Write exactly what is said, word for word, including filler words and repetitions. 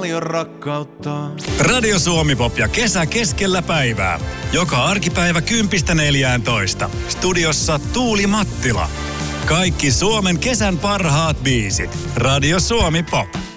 paljon rakkautta. Radio Suomi Pop ja kesä keskellä päivää. Joka arkipäivä kympistä neljääntoista. Studiossa Tuuli Mattila. Kaikki Suomen kesän parhaat biisit. Radio Suomi Pop.